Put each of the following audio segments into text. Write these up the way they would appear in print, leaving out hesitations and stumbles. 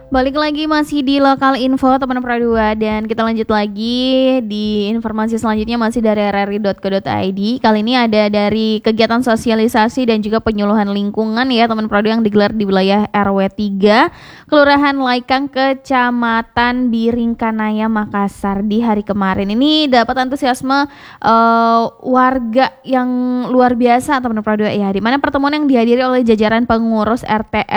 Balik lagi masih di Lokal Info teman Pro 2 dan kita lanjut lagi di informasi selanjutnya masih dari rri.co.id. Kali ini ada dari kegiatan sosialisasi dan juga penyuluhan lingkungan ya teman Pro 2 yang digelar di wilayah RW 3 Kelurahan Laikang, Kecamatan Biringkanaya, Makassar di hari kemarin. Ini dapat antusiasme warga yang luar biasa teman Pro 2 ya, di mana pertemuan yang dihadiri oleh jajaran pengurus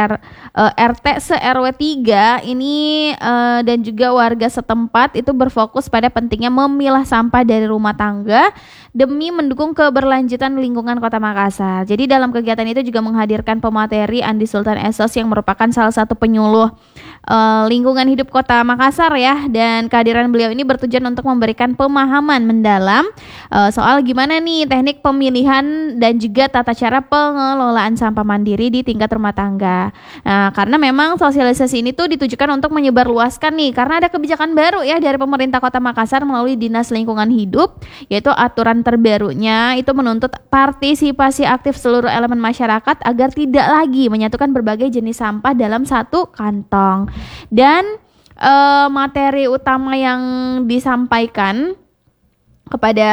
RT se-RW 3 ini dan juga warga setempat itu berfokus pada pentingnya memilah sampah dari rumah tangga demi mendukung keberlanjutan lingkungan Kota Makassar. Jadi dalam kegiatan itu juga menghadirkan pemateri Andi Sultan Esos yang merupakan salah satu penyuluh lingkungan hidup Kota Makassar ya, dan kehadiran beliau ini bertujuan untuk memberikan pemahaman mendalam soal gimana nih teknik pemilihan dan juga tata cara pengelolaan sampah mandiri di tingkat rumah tangga. Nah, karena memang sosialisasi ini tuh ditujukan untuk menyebarluaskan nih, karena ada kebijakan baru ya dari pemerintah Kota Makassar melalui Dinas Lingkungan Hidup, yaitu aturan terbarunya itu menuntut partisipasi aktif seluruh elemen masyarakat agar tidak lagi menyatukan berbagai jenis sampah dalam satu kantong. Dan materi utama yang disampaikan kepada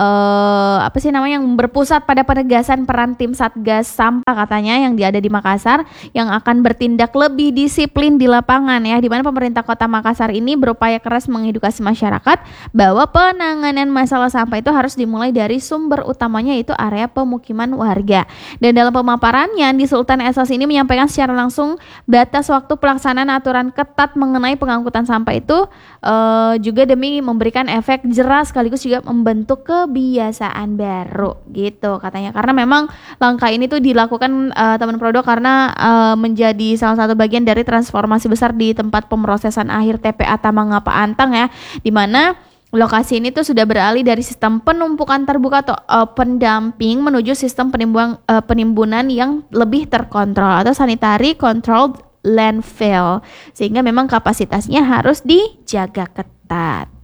yang berpusat pada penegasan peran tim Satgas Sampah katanya yang ada di Makassar yang akan bertindak lebih disiplin di lapangan ya, di mana pemerintah Kota Makassar ini berupaya keras mengedukasi masyarakat bahwa penanganan masalah sampah itu harus dimulai dari sumber utamanya, yaitu area pemukiman warga. Dan dalam pemaparannya di Sultan Esos ini menyampaikan secara langsung batas waktu pelaksanaan aturan ketat mengenai pengangkutan sampah itu juga demi memberikan efek jerah sekaligus juga membentuk kebiasaan baru gitu katanya, karena memang langkah ini tuh dilakukan teman Prodo karena menjadi salah satu bagian dari transformasi besar di tempat pemrosesan akhir TPA Tamangapa Antang ya, di mana lokasi ini tuh sudah beralih dari sistem penumpukan terbuka atau pendamping menuju sistem penimbunan yang lebih terkontrol atau sanitary controlled landfill, sehingga memang kapasitasnya harus dijaga ketat.